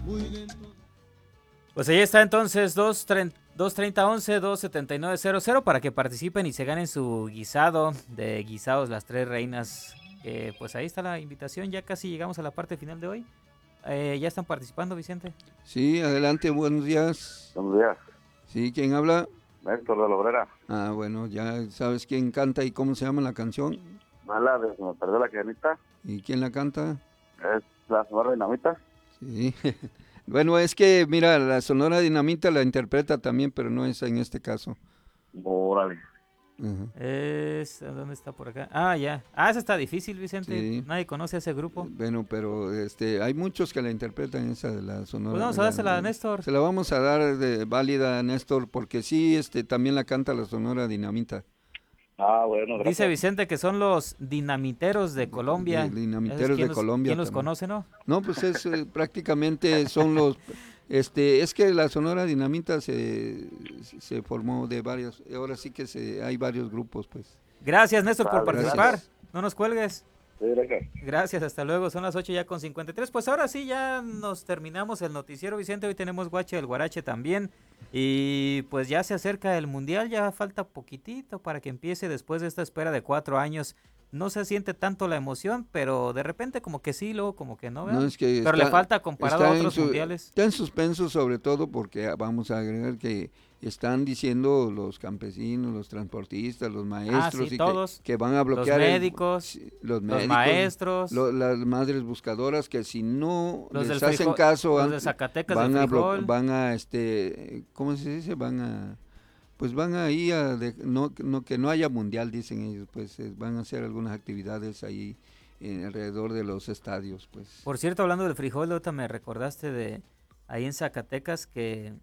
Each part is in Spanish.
Pues ahí está entonces 230-11-279-00 para que participen y se ganen su guisado de guisados Las Tres Reinas. Pues ahí está la invitación, ya casi llegamos a la parte final de hoy. ¿Ya están participando, Vicente? Sí, adelante, buenos días. Buenos días. Sí, ¿quién habla? Néstor de la Obrera. Ah, bueno, ya sabes quién canta y cómo se llama la canción. Mala de Se me perdió la cadenita. ¿Y quién la canta? Es la Sonora Dinamita. Sí. Bueno, es que, mira, la Sonora Dinamita la interpreta también, pero no es en este caso. Órale. Ajá. ¿Dónde está por acá? Ah, ya. Ah, esa está difícil, Vicente. Sí. Nadie conoce a ese grupo. Bueno, pero hay muchos que la interpretan esa de la Sonora. Pues vamos a dársela a Néstor. Se la vamos a dar de válida a Néstor, porque sí, también la canta la Sonora Dinamita. Ah, bueno, gracias. Dice Vicente que son los dinamiteros de Colombia. Dinamiteros de Colombia. ¿Quién los también conoce, no? No, pues es prácticamente son los... es que la Sonora Dinamita se formó de varios... Ahora sí que hay varios grupos, pues. Gracias, Néstor, por participar. Gracias. No nos cuelgues. Sí, gracias. Gracias, hasta luego. Son las 8:53. Pues ahora sí, ya nos terminamos el noticiero, Vicente. Hoy tenemos Guache del Guarache también. Y pues ya se acerca el Mundial, ya falta poquitito para que empiece después de esta espera de 4 años. No se siente tanto la emoción, pero de repente como que sí, luego como que no, ¿verdad? No, es que pero le falta comparado a otros mundiales. Está en suspenso sobre todo porque vamos a agregar que están diciendo los campesinos, los transportistas, los maestros sí, y todos, que van a bloquear los médicos, los maestros, las madres buscadoras, que si no los les hacen caso los de Zacatecas van del a frijol. van a ¿cómo se dice? Van a ir a que no haya mundial, dicen ellos, pues van a hacer algunas actividades ahí alrededor de los estadios, pues. Por cierto, hablando del frijol, ahorita me recordaste de ahí en Zacatecas que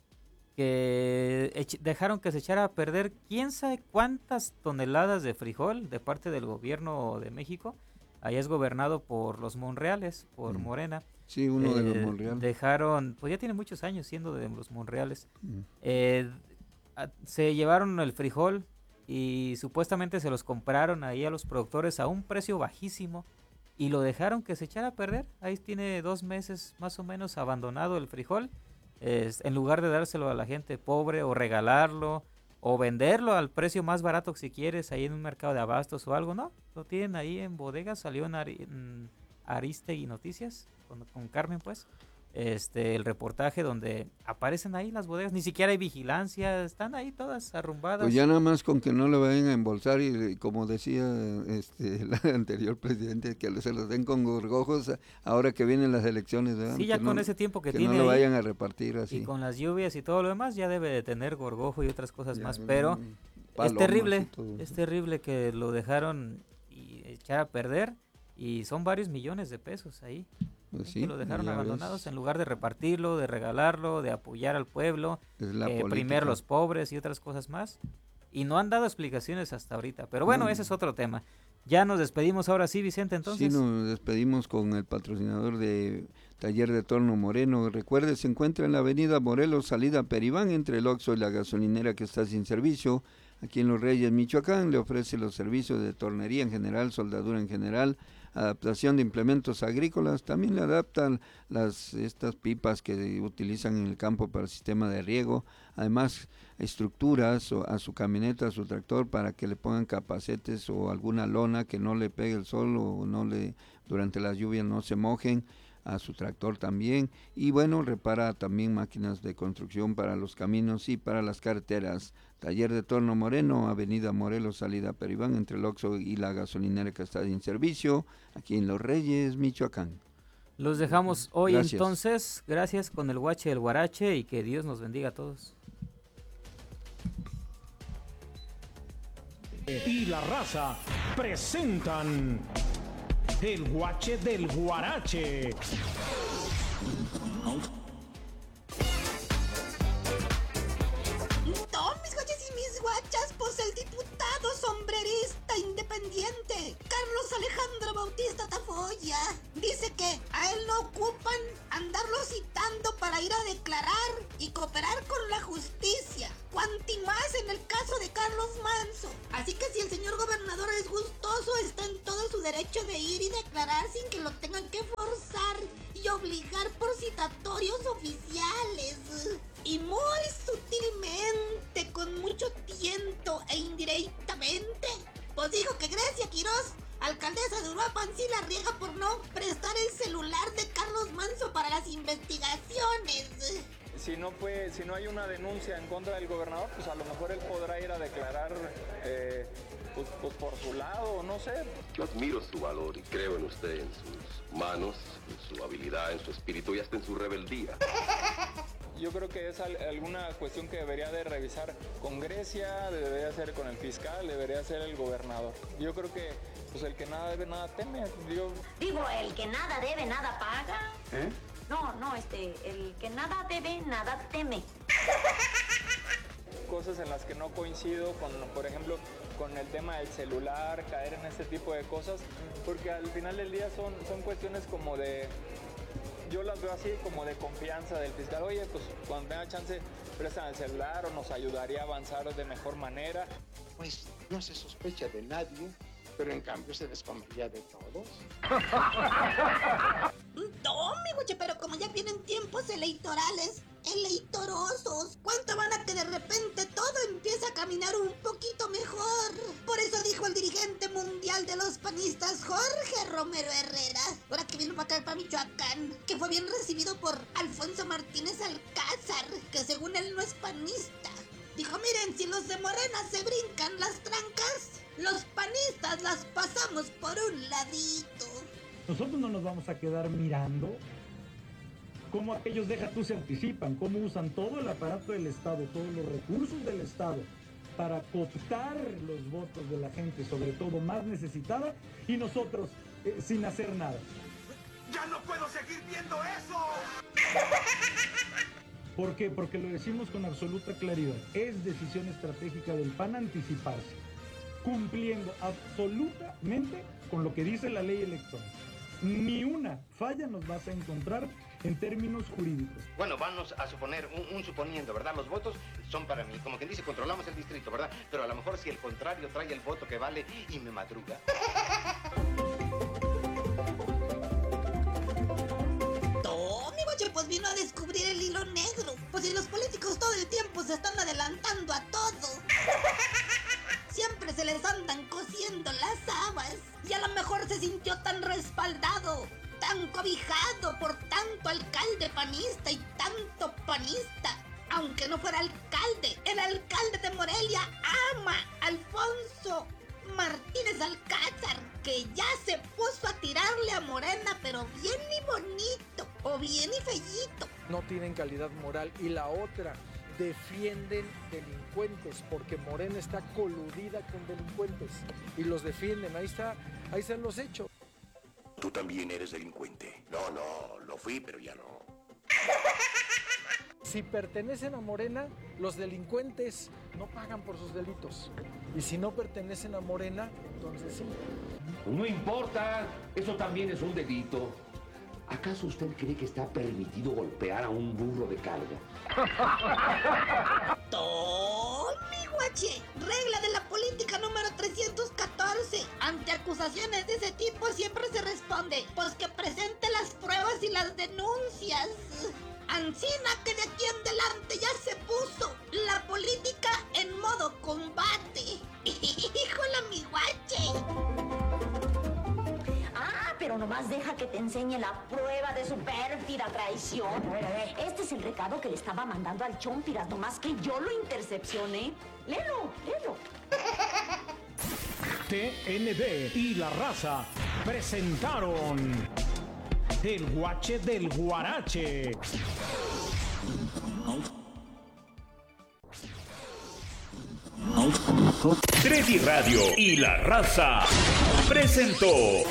dejaron que se echara a perder quién sabe cuántas toneladas de frijol de parte del gobierno de México. Allá es gobernado por los Monreales, por Morena. Sí, uno de los Monreales. Dejaron, pues ya tiene muchos años siendo de los Monreales. Se llevaron el frijol y supuestamente se los compraron ahí a los productores a un precio bajísimo y lo dejaron que se echara a perder. Ahí tiene 2 meses más o menos abandonado el frijol. En lugar de dárselo a la gente pobre o regalarlo o venderlo al precio más barato que si quieres ahí en un mercado de abastos o algo, no, lo tienen ahí en bodegas. Salió en Aristegui Noticias con Carmen, pues el reportaje donde aparecen ahí las bodegas, ni siquiera hay vigilancia, están ahí todas arrumbadas. Pues ya nada más con que no le vayan a embolsar y como decía el anterior presidente, que se los den con gorgojos ahora que vienen las elecciones, ¿verdad? Sí, ya con ese tiempo que tiene no lo ahí, vayan a repartir así. Y con las lluvias y todo lo demás ya debe de tener gorgojo y otras cosas más, pero es terrible que lo dejaron y echar a perder y son varios millones de pesos ahí. Pues sí, que lo dejaron abandonados en lugar de repartirlo, de regalarlo, de apoyar al pueblo, primero los pobres y otras cosas más. Y no han dado explicaciones hasta ahorita. Pero bueno, ese es otro tema. Ya nos despedimos ahora sí, Vicente, entonces. Sí, nos despedimos con el patrocinador de Taller de Torno Moreno. Recuerde, se encuentra en la avenida Morelos, salida Peribán, entre el Oxxo y la gasolinera que está sin servicio. Aquí en Los Reyes, Michoacán, le ofrece los servicios de tornería en general, soldadura en general, adaptación de implementos agrícolas. También le adaptan estas pipas que utilizan en el campo para el sistema de riego. Además, estructuras a su camioneta, a su tractor, para que le pongan capacetes o alguna lona que no le pegue el sol o durante las lluvias no se mojen. A su tractor también. Y bueno, repara también máquinas de construcción para los caminos y para las carreteras. Taller de Torno Moreno, avenida Morelos, salida Peribán, entre el Oxxo y la gasolinera que está en servicio, aquí en Los Reyes, Michoacán. Los dejamos hoy entonces, gracias con el Guache del Guarache y que Dios nos bendiga a todos. Y La Raza presentan el Guache del Guarache. Mis guaches y mis guachas, pues el diputado sombrerista independiente Carlos Alejandro Bautista Tafoya dice que a él no ocupan andarlo citando para ir a declarar y cooperar con la justicia, cuanti más en el caso de Carlos Manso. Así que si el señor gobernador es gustoso, está en todo su derecho de ir y declarar sin que lo tengan que forzar y obligar. pagar por citatorios oficiales. Y muy sutilmente, con mucho tiento e indirectamente, pues dijo que Grecia Quiroz, alcaldesa de Uruapan, sí la riega por no prestar el celular de Carlos Manso para las investigaciones. Si no hay una denuncia en contra del gobernador, pues a lo mejor él podrá ir a declarar pues por su lado, no sé. Yo admiro su valor y creo en usted, en sus manos, en su habilidad, en su espíritu y hasta en su rebeldía. Yo creo que es alguna cuestión que debería de revisar con Grecia, debería ser con el fiscal, debería ser el gobernador. Yo creo que pues el que nada debe, nada teme. Digo, el que nada debe, nada paga. El que nada debe, nada teme. Cosas en las que no coincido con, por ejemplo, con el tema del celular, caer en este tipo de cosas, porque al final del día son cuestiones como de, yo las veo así como de confianza del fiscal. Oye, pues cuando tenga chance, prestan el celular o nos ayudaría a avanzar de mejor manera. Pues no se sospecha de nadie, pero en cambio se desconfía de todos. No, mi guache, pero como ya vienen tiempos electorales, eleitorosos, ¿cuánto van a que de repente todo empieza a caminar un poquito mejor? Por eso dijo el dirigente mundial de los panistas, Jorge Romero Herrera, ahora que vino para acá, para Michoacán, que fue bien recibido por Alfonso Martínez Alcázar, que según él no es panista. Dijo, miren, si los de Morena se brincan las trancas, los panistas las pasamos por un ladito. Nosotros no nos vamos a quedar mirando cómo aquellos se anticipan, cómo usan todo el aparato del Estado, todos los recursos del Estado para cooptar los votos de la gente, sobre todo más necesitada, y nosotros sin hacer nada. ¡Ya no puedo seguir viendo eso! ¿Por qué? Porque lo decimos con absoluta claridad. Es decisión estratégica del PAN anticiparse, cumpliendo absolutamente con lo que dice la ley electoral. Ni una falla nos vas a encontrar en términos jurídicos. Bueno, vamos a suponer, un suponiendo, ¿verdad? Los votos son para mí, como quien dice, controlamos el distrito, ¿verdad? Pero a lo mejor si el contrario trae el voto que vale y me madruga. Pues vino a descubrir el hilo negro. Pues si los políticos todo el tiempo se están adelantando a todo. Siempre se les andan cosiendo las habas. Y a lo mejor se sintió tan respaldado, tan cobijado por tanto alcalde panista y tanto panista. Aunque no fuera alcalde, el alcalde de Morelia ama a Alfonso Martínez Alcázar, que ya se puso a tirarle a Morena, pero bien y bonito, o bien y fellito. No tienen calidad moral. Y la otra, defienden delincuentes, porque Morena está coludida con delincuentes y los defienden. Ahí están los hechos. Tú también eres delincuente. No, lo fui, pero ya no. Si pertenecen a Morena, los delincuentes no pagan por sus delitos. Y si no pertenecen a Morena, entonces sí. No importa, eso también es un delito. ¿Acaso usted cree que está permitido golpear a un burro de carga? ¡Tome, guache! Regla de la política número 314. Ante acusaciones de ese tipo siempre se responde, pues que presente las pruebas y las denuncias. Ancina que de aquí en adelante ya se puso la política en modo combate. ¡Híjole, mi guache! Pero nomás deja que te enseñe la prueba de su pérfida traición. Este es el recado que le estaba mandando al Chompiras, nomás que yo lo intercepcioné. Léelo. TND y La Raza presentaron El Guache del Guarache. Trevi Radio y La Raza presentó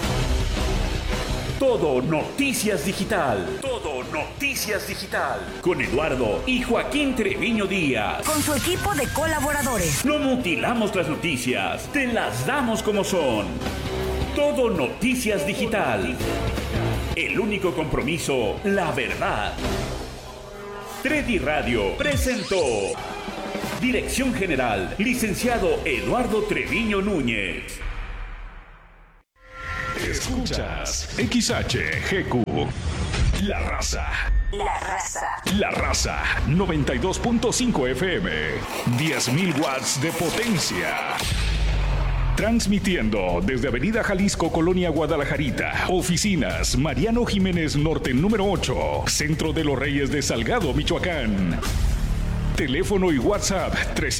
Todo Noticias Digital. Todo Noticias Digital. Con Eduardo y Joaquín Treviño Díaz. Con su equipo de colaboradores. No mutilamos las noticias, te las damos como son. Todo Noticias Digital. El único compromiso, la verdad. Trevi Radio presentó. Dirección General, licenciado Eduardo Treviño Núñez. Escuchas XHGQ, La Raza. La Raza. La Raza 92.5 FM. 10.000 watts de potencia. Transmitiendo desde Avenida Jalisco, Colonia Guadalajarita. Oficinas Mariano Jiménez Norte número 8. Centro de los Reyes de Salgado, Michoacán. Teléfono y WhatsApp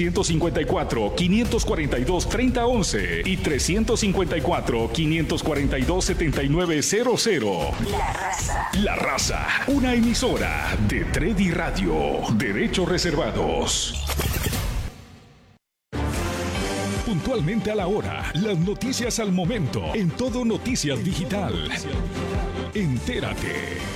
354-542-3011 y 354-542-7900. La Raza. La Raza, una emisora de Tredi Radio. Derechos reservados. Puntualmente a la hora, las noticias al momento, en Todo Noticias Digital. Entérate.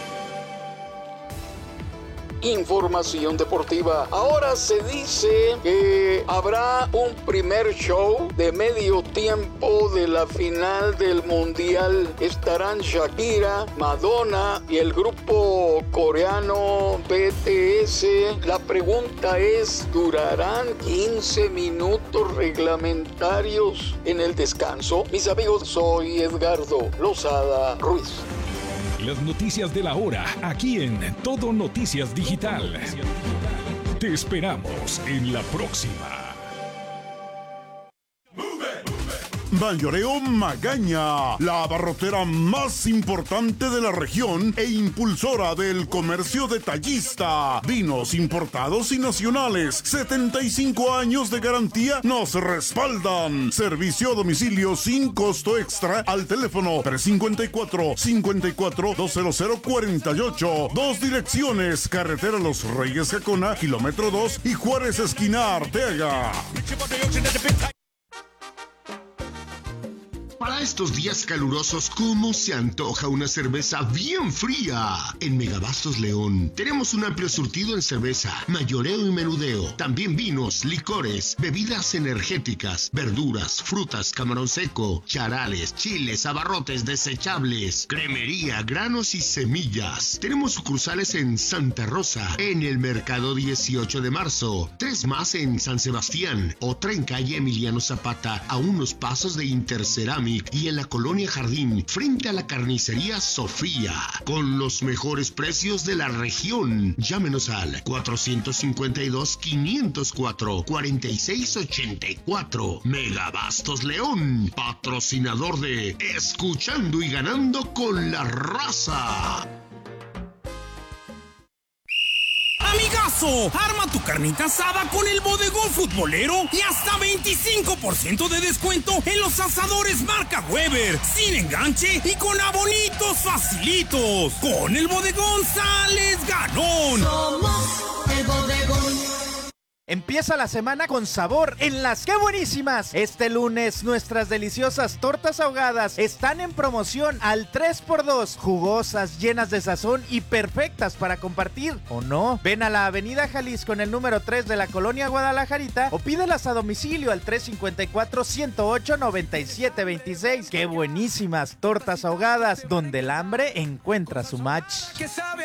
Información deportiva. Ahora se dice que habrá un primer show de medio tiempo de la final del mundial. Estarán Shakira, Madonna y el grupo coreano BTS. La pregunta es, ¿durarán 15 minutos reglamentarios en el descanso? Mis amigos, soy Edgardo Lozada Ruiz. Las noticias de la hora, aquí en Todo Noticias Digital. Te esperamos en la próxima. Mayoreo Magaña, la abarrotera más importante de la región e impulsora del comercio detallista. Vinos importados y nacionales, 75 años de garantía nos respaldan. Servicio a domicilio sin costo extra al teléfono 354-54-20048. Dos direcciones, carretera Los Reyes Jacona, kilómetro 2 y Juárez esquina Arteaga. Para estos días calurosos, ¿cómo se antoja una cerveza bien fría? En Megabastos León tenemos un amplio surtido en cerveza, mayoreo y menudeo. También vinos, licores, bebidas energéticas, verduras, frutas, camarón seco, charales, chiles, abarrotes desechables, cremería, granos y semillas. Tenemos sucursales en Santa Rosa, en el Mercado 18 de Marzo, 3 más en San Sebastián, otra en calle Emiliano Zapata, a unos pasos de Interceramic, y en la Colonia Jardín, frente a la carnicería Sofía, con los mejores precios de la región. Llámenos al 454-504-4684. Megabastos León, patrocinador de Escuchando y Ganando con la Raza. Amigazo, arma tu carnita asada con el Bodegón Futbolero y hasta 25% de descuento en los asadores marca Weber, sin enganche y con abonitos facilitos. Con el Bodegón sales ganón. Somos el Bodegón. Empieza la semana con sabor en las ¡Qué buenísimas! Este lunes nuestras deliciosas tortas ahogadas están en promoción al 3x2, jugosas, llenas de sazón y perfectas para compartir, ¿o no? Ven a la Avenida Jalisco en el número 3 de la Colonia Guadalajarita o pídelas a domicilio al 354-108-9726. ¡Qué buenísimas! Tortas ahogadas, donde el hambre encuentra su match.